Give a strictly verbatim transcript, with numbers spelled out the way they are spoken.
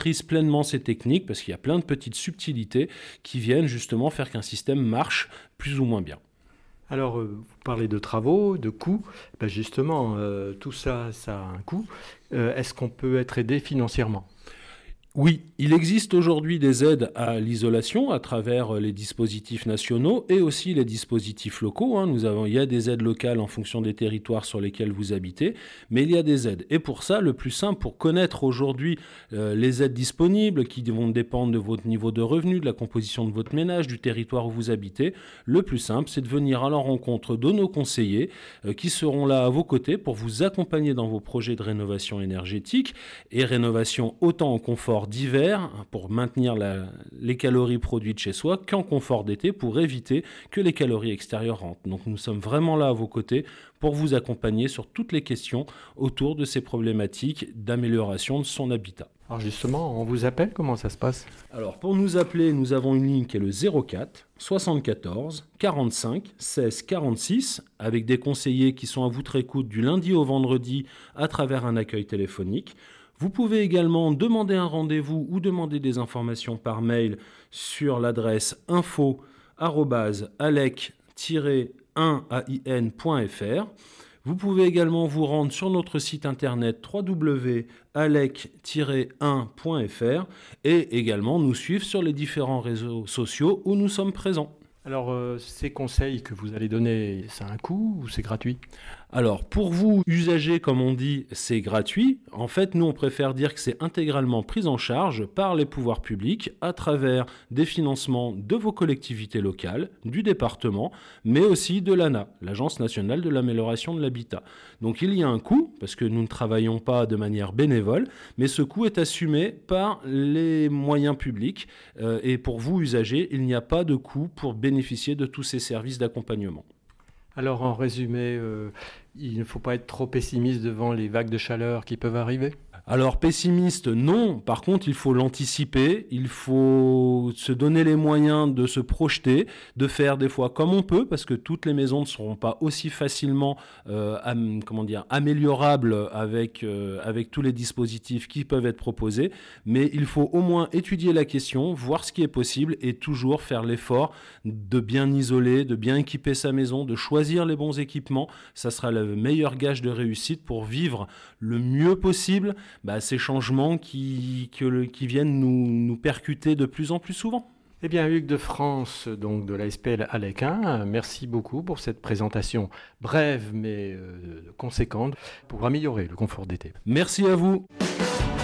maîtrise pleinement ces techniques parce qu'il y a plein de petites subtilités qui viennent justement faire qu'un système marche plus ou moins bien. Alors, euh, vous parlez de travaux, de coûts. Ben justement, euh, tout ça, ça a un coût. Euh, est-ce qu'on peut être aidé financièrement ? Oui, il existe aujourd'hui des aides à l'isolation à travers les dispositifs nationaux et aussi les dispositifs locaux. Hein. Nous avons, il y a des aides locales en fonction des territoires sur lesquels vous habitez, mais il y a des aides. Et pour ça, le plus simple, pour connaître aujourd'hui euh, les aides disponibles qui vont dépendre de votre niveau de revenu, de la composition de votre ménage, du territoire où vous habitez, le plus simple, c'est de venir à la rencontre de nos conseillers euh, qui seront là à vos côtés pour vous accompagner dans vos projets de rénovation énergétique et rénovation autant en confort d'hiver pour maintenir la, les calories produites chez soi qu'en confort d'été pour éviter que les calories extérieures rentrent. Donc nous sommes vraiment là à vos côtés pour vous accompagner sur toutes les questions autour de ces problématiques d'amélioration de son habitat. Alors justement, on vous appelle, comment ça se passe ? Alors pour nous appeler, nous avons une ligne qui est le zéro quatre soixante-quatorze quarante-cinq seize quarante-six avec des conseillers qui sont à votre écoute du lundi au vendredi à travers un accueil téléphonique. Vous pouvez également demander un rendez-vous ou demander des informations par mail sur l'adresse info arobase alec tiret un point f r. Vous pouvez également vous rendre sur notre site internet w w w point alec tiret un point f r et également nous suivre sur les différents réseaux sociaux où nous sommes présents. Alors, euh, ces conseils que vous allez donner, ça a un coût ou c'est gratuit ? Alors, pour vous, usagers, comme on dit, c'est gratuit. En fait, nous, on préfère dire que c'est intégralement pris en charge par les pouvoirs publics à travers des financements de vos collectivités locales, du département, mais aussi de l'A N A, l'Agence nationale de l'amélioration de l'habitat. Donc, il y a un coût, parce que nous ne travaillons pas de manière bénévole, mais ce coût est assumé par les moyens publics. Euh, et pour vous, usagers, il n'y a pas de coût pour bénéficier de tous ces services d'accompagnement. Alors, en résumé, euh, il ne faut pas être trop pessimiste devant les vagues de chaleur qui peuvent arriver ? Alors, pessimiste, non. Par contre, il faut l'anticiper. Il faut se donner les moyens de se projeter, de faire des fois comme on peut, parce que toutes les maisons ne seront pas aussi facilement euh, am, comment dire, améliorables avec, euh, avec tous les dispositifs qui peuvent être proposés. Mais il faut au moins étudier la question, voir ce qui est possible et toujours faire l'effort de bien isoler, de bien équiper sa maison, de choisir les bons équipements. Ça sera le meilleur gage de réussite pour vivre le mieux possible Bah, ces changements qui, qui, qui viennent nous, nous percuter de plus en plus souvent. Eh bien, Hugues de France, donc de l'A S P L Alec un, merci beaucoup pour cette présentation brève mais euh, conséquente pour améliorer le confort d'été. Merci à vous.